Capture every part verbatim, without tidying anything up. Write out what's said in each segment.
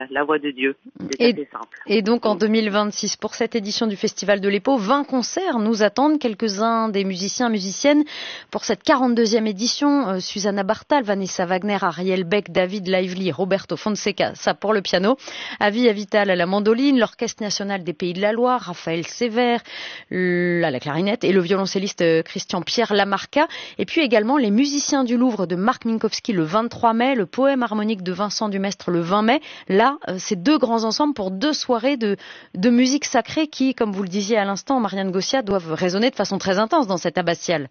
la voix de Dieu. C'est et, assez simple. Et donc en deux mille vingt-six, pour cette édition du Festival de l'Épau, vingt concerts nous attendent. Quelques-uns des musiciens et musiciennes pour cette quarante-deuxième édition. Euh, Susanna Bartal, Vanessa Wagner, Ariel Beck, David Lively, Roberto Fonseca, ça pour le piano. Avi Avital à la mandoline, l'Orchestre national des Pays de la Loire, Raphaël Sévère à la clarinette et le violoncelliste Christian Pierre Lamarca. Et puis également les musiciens du Louvre de Marc Minkowski le vingt-trois mai, le poème harmonique de Vincent Dumestre le vingt mai. Là, c'est deux grands ensembles pour deux soirées de, de musique sacrée qui, comme vous le disiez à l'instant, Marianne Gossia, doivent résonner de façon très intense dans cette abbatiale.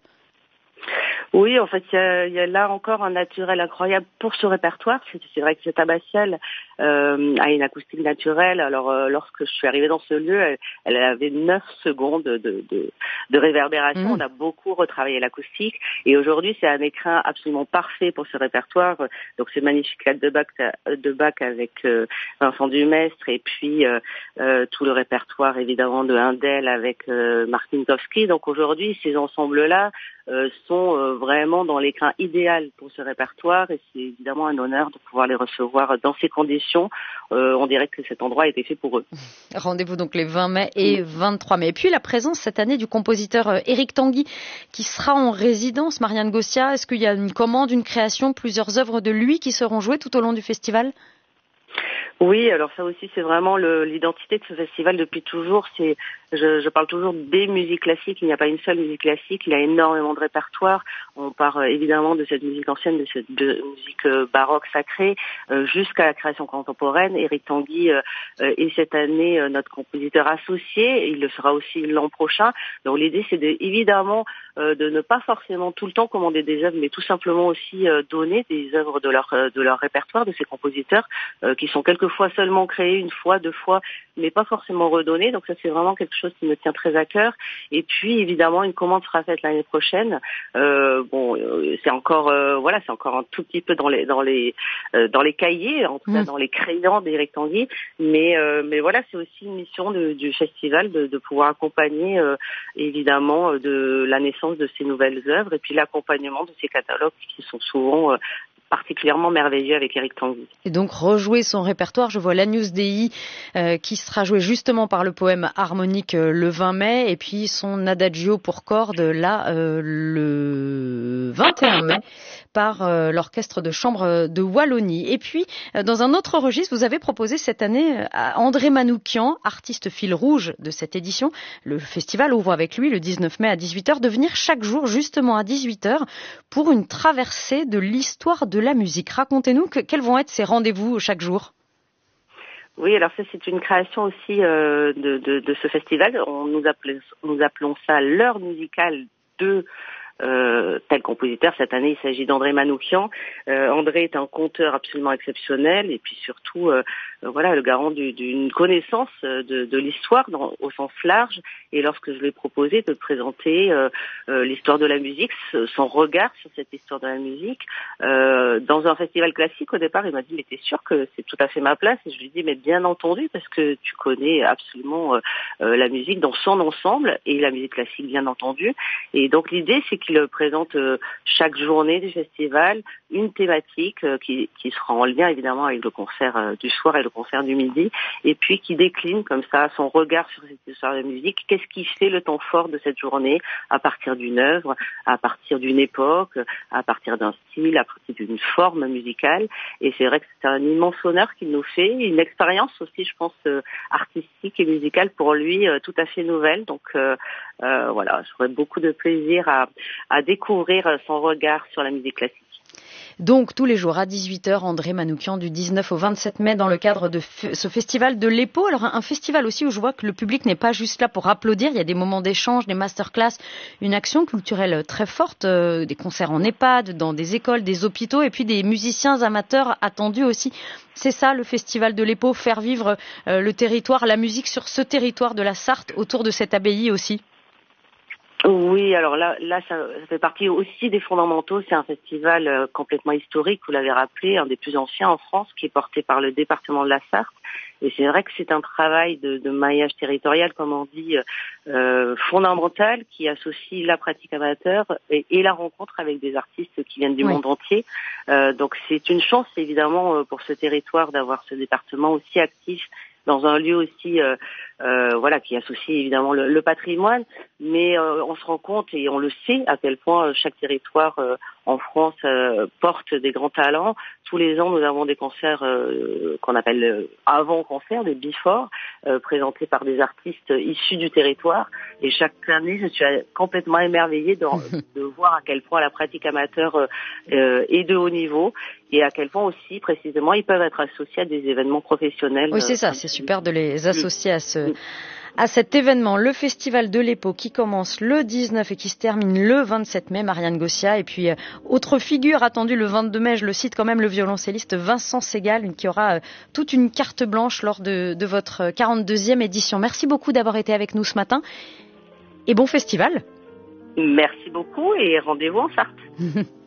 Oui, en fait, il y a, y a là encore un naturel incroyable pour ce répertoire. C'est, c'est vrai que cette abbatiale euh, a une acoustique naturelle. Alors, euh, lorsque je suis arrivée dans ce lieu, elle, elle avait neuf secondes de, de, de réverbération. Mmh. On a beaucoup retravaillé l'acoustique. Et aujourd'hui, c'est un écrin absolument parfait pour ce répertoire. Donc, c'est magnifique de Bach, de Bach avec euh, Vincent Dumestre et puis euh, euh, tout le répertoire, évidemment, de Handel avec euh, Marc Minkowski. Donc, aujourd'hui, ces ensembles-là euh, sont euh, vraiment dans l'écrin idéal pour ce répertoire et c'est évidemment un honneur de pouvoir les recevoir dans ces conditions. Euh, on dirait que cet endroit a été fait pour eux. Rendez-vous donc les vingt mai et vingt-trois mai. Et puis la présence cette année du compositeur Éric Tanguy qui sera en résidence. Marianne Gossia, est-ce qu'il y a une commande, une création, plusieurs œuvres de lui qui seront jouées tout au long du festival ? Oui, alors ça aussi c'est vraiment le, l'identité de ce festival depuis toujours. C'est, je, je parle toujours des musiques classiques. Il n'y a pas une seule musique classique. Il y a énormément de répertoires. On part euh, évidemment de cette musique ancienne, de cette de musique euh, baroque sacrée, euh, jusqu'à la création contemporaine. Éric Tanguy euh, euh, est cette année euh, notre compositeur associé. Il le sera aussi l'an prochain. Donc l'idée c'est de, évidemment euh, de ne pas forcément tout le temps commander des œuvres, mais tout simplement aussi euh, donner des œuvres de leur euh, de leur répertoire de ces compositeurs euh, qui sont quelques fois seulement créé, une fois, deux fois, mais pas forcément redonné. Donc ça, c'est vraiment quelque chose qui me tient très à cœur. Et puis, évidemment, une commande sera faite l'année prochaine. Euh, bon, euh, c'est encore, euh, voilà, c'est encore un tout petit peu dans les, dans les, euh, dans les cahiers, en tout cas mmh. dans les crayons d'Éric Tanguy. Mais, euh, mais voilà, c'est aussi une mission de, du festival de, de pouvoir accompagner, euh, évidemment, de la naissance de ces nouvelles œuvres et puis l'accompagnement de ces catalogues qui sont souvent euh, particulièrement merveilleux avec Éric Tanguy. Et donc rejouer son répertoire, je vois l'Agnus Dei euh, qui sera joué justement par le poème harmonique euh, le vingt mai et puis son Adagio pour cordes là euh, le vingt et un mai par euh, l'orchestre de chambre de Wallonie. Et puis euh, dans un autre registre, vous avez proposé cette année à André Manoukian, artiste fil rouge de cette édition. Le festival ouvre avec lui le dix-neuf mai à dix-huit heures, de venir chaque jour justement à dix-huit heures pour une traversée de l'histoire de la musique. Racontez-nous que, quels vont être ces rendez-vous chaque jour. Oui, alors ça c'est une création aussi euh, de, de, de ce festival. On nous, appelait, nous appelons ça l'heure musicale de Euh, tel compositeur. Cette année, il s'agit d'André Manoukian. Euh, André est un conteur absolument exceptionnel et puis surtout, euh, euh, voilà, le garant du, d'une connaissance de, de l'histoire dans, au sens large. Et lorsque je lui ai proposé de présenter euh, euh, l'histoire de la musique, son regard sur cette histoire de la musique, euh, dans un festival classique, au départ, il m'a dit, mais t'es sûr que c'est tout à fait ma place? Et je lui ai dit, mais bien entendu, parce que tu connais absolument euh, euh, la musique dans son ensemble et la musique classique, bien entendu. Et donc l'idée, c'est qu'il présente euh, chaque journée du festival une thématique euh, qui, qui sera en lien évidemment avec le concert euh, du soir et le concert du midi, et puis qui décline comme ça son regard sur cette histoire de la musique. Qu'est-ce qui fait le temps fort de cette journée à partir d'une œuvre, à partir d'une époque, à partir d'un style, à partir d'une forme musicale. Et c'est vrai que c'est un immense honneur qu'il nous fait, une expérience aussi, je pense, euh, artistique et musicale pour lui euh, tout à fait nouvelle. Donc euh, euh, voilà, j'aurais beaucoup de plaisir à à découvrir son regard sur la musique classique. Donc tous les jours à dix-huit heures, André Manoukian du dix-neuf au vingt-sept mai dans le cadre de f- ce festival de l'Épau. Alors un festival aussi où je vois que le public n'est pas juste là pour applaudir, il y a des moments d'échange, des masterclass, une action culturelle très forte, euh, des concerts en EHPAD, dans des écoles, des hôpitaux et puis des musiciens amateurs attendus aussi. C'est ça le festival de l'Épau, faire vivre euh, le territoire, la musique sur ce territoire de la Sarthe autour de cette abbaye aussi. Oui, alors là, là, ça, ça fait partie aussi des fondamentaux. C'est un festival euh, complètement historique, vous l'avez rappelé, un des plus anciens en France, qui est porté par le département de la Sarthe Et c'est vrai que c'est un travail de, de maillage territorial, comme on dit, euh, fondamental, qui associe la pratique amateur et, et la rencontre avec des artistes qui viennent du oui. monde entier. Euh, donc c'est une chance évidemment pour ce territoire d'avoir ce département aussi actif dans un lieu aussi euh, euh, voilà qui associe évidemment le, le patrimoine, mais euh, on se rend compte et on le sait à quel point chaque territoire euh, en France euh, porte des grands talents. Tous les ans, nous avons des concerts euh, qu'on appelle euh, avant-concerts, des before, euh, présentés par des artistes issus du territoire. Et chaque année, je suis complètement émerveillée de, de voir à quel point la pratique amateur euh, est de haut niveau et à quel point aussi, précisément, ils peuvent être associés à des événements professionnels. Oui, c'est ça, c'est super de les associer à ce... à cet événement, le Festival de l'Épau qui commence le dix-neuf et qui se termine le vingt-sept mai, Marianne Gossia. Et puis, euh, autre figure attendue le vingt-deux mai, je le cite quand même, le violoncelliste Vincent Segal, qui aura euh, toute une carte blanche lors de, de votre quarante-deuxième édition. Merci beaucoup d'avoir été avec nous ce matin et bon festival. Merci beaucoup et rendez-vous en Sarthe.